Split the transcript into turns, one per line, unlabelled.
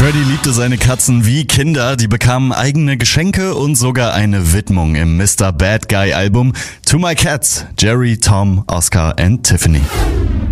Freddie liebte seine Katzen wie Kinder. Die bekamen eigene Geschenke und sogar eine Widmung im Mr. Bad Guy Album To My Cats, Jerry, Tom, Oscar and Tiffany.